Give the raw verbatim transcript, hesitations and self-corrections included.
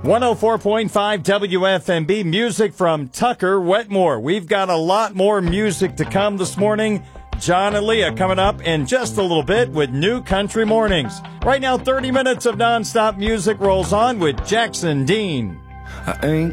one oh four point five W F M B, music from Tucker Wetmore. We've got a lot more music to come this morning. John and Leah coming up in just a little bit with New Country Mornings. Right now, thirty minutes of nonstop music rolls on with Jackson Dean. I ain't